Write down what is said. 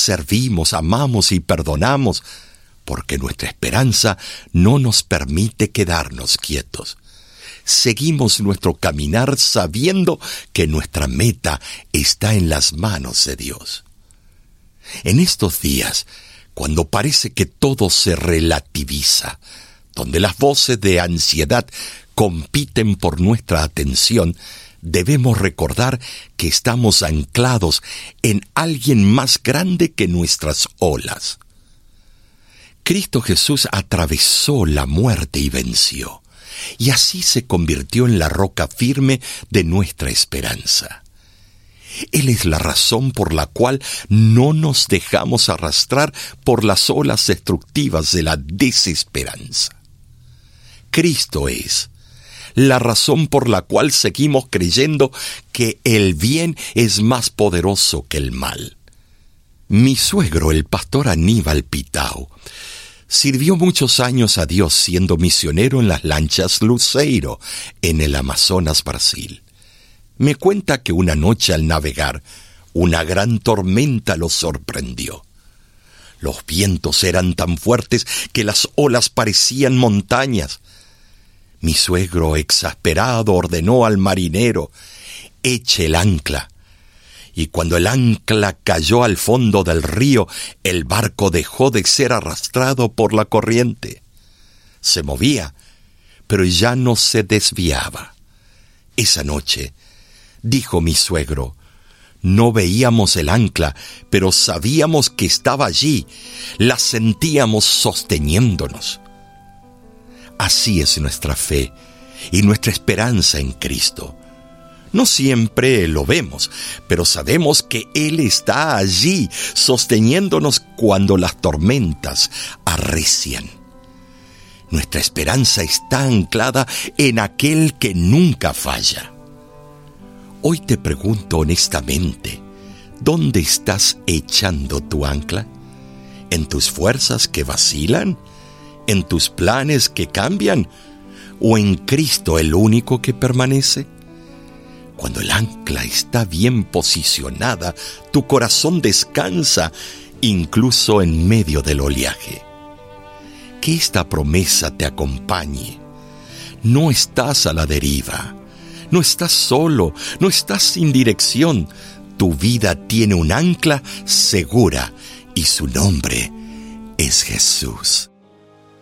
servimos, amamos y perdonamos, porque nuestra esperanza no nos permite quedarnos quietos. Seguimos nuestro caminar sabiendo que nuestra meta está en las manos de Dios. En estos días, cuando parece que todo se relativiza, donde las voces de ansiedad compiten por nuestra atención, debemos recordar que estamos anclados en alguien más grande que nuestras olas. Cristo Jesús atravesó la muerte y venció, y así se convirtió en la roca firme de nuestra esperanza. Él es la razón por la cual no nos dejamos arrastrar por las olas destructivas de la desesperanza. Cristo es la razón por la cual seguimos creyendo que el bien es más poderoso que el mal. Mi suegro, el pastor Aníbal Pitao, sirvió muchos años a Dios siendo misionero en las lanchas Luceiro, en el Amazonas, Brasil. Me cuenta que una noche al navegar, una gran tormenta lo sorprendió. Los vientos eran tan fuertes que las olas parecían montañas. Mi suegro, exasperado, ordenó al marinero: «Eche el ancla». Y cuando el ancla cayó al fondo del río, el barco dejó de ser arrastrado por la corriente. Se movía, pero ya no se desviaba. Esa noche, dijo mi suegro, no veíamos el ancla, pero sabíamos que estaba allí, la sentíamos sosteniéndonos. Así es nuestra fe y nuestra esperanza en Cristo. No siempre lo vemos, pero sabemos que Él está allí, sosteniéndonos cuando las tormentas arrecian. Nuestra esperanza está anclada en aquel que nunca falla. Hoy te pregunto honestamente, ¿dónde estás echando tu ancla? ¿En tus fuerzas que vacilan? ¿En tus planes que cambian? ¿O en Cristo el único que permanece? Cuando el ancla está bien posicionada, tu corazón descansa, incluso en medio del oleaje. Que esta promesa te acompañe. No estás a la deriva, no estás solo, no estás sin dirección. Tu vida tiene un ancla segura y su nombre es Jesús.